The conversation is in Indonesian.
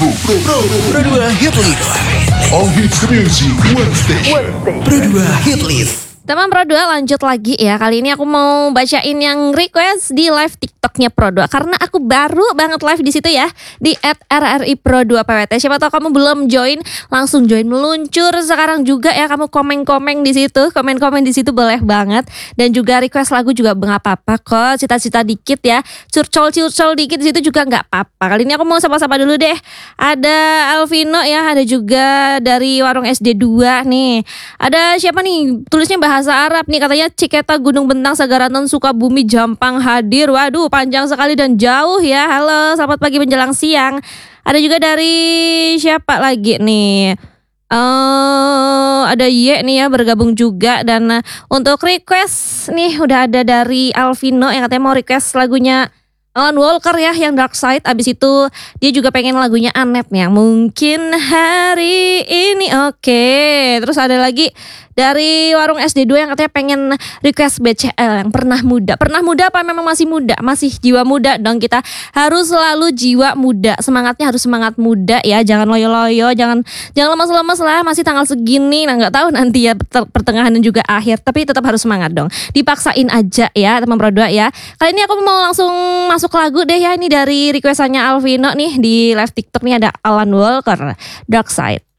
Pro 2 Hit List. All hits music, one station. Pro 2 Hit List. Teman Pro 2 lanjut lagi ya. Kali ini aku mau bacain yang request di live TikToknya Pro 2. Karena aku baru banget live di situ ya. Di @RRI Pro 2 PWT. Siapa tahu kamu belum join, langsung join, meluncur sekarang juga ya. Kamu komen-komen di situ. Komen-komen di situ boleh banget. Dan juga request lagu juga nggak apa-apa kok. Cita-cita dikit ya. Curcol dikit di situ juga nggak apa-apa. Kali ini aku mau sapa-sapa dulu deh. Ada Alvino ya. Ada juga dari Warung SD 2 nih. Ada siapa nih? Tulisnya bahasa Arab nih, katanya Ciketa Gunung Bentang Sagaraton Sukabumi Jampang hadir. Waduh, panjang sekali dan jauh ya. Halo, selamat pagi menjelang siang. Ada juga dari siapa lagi nih? Ada Y nih ya bergabung juga. Dan untuk request nih udah ada dari Alvino yang katanya mau request lagunya Alan Walker ya yang Dark Side. Abis itu dia juga pengen lagunya Anet nih yang Mungkin Hari Ini. Oke. Terus ada lagi dari Warung SD 2 yang katanya pengen request BCL yang Pernah Muda. Pernah muda apa memang masih muda? Masih jiwa muda dong. Kita harus selalu jiwa muda. Semangatnya harus semangat muda ya. Jangan loyo-loyo, jangan lemas-lemas lah. Masih tanggal segini. Nah gak tahu nanti ya pertengahan dan juga akhir. Tapi tetap harus semangat dong. Dipaksain aja ya teman Pro 2 ya. Kali ini aku mau langsung masuk lagu deh ya. Ini dari requestannya Alvino nih di live TikTok nih ada Alan Walker, Dark Side.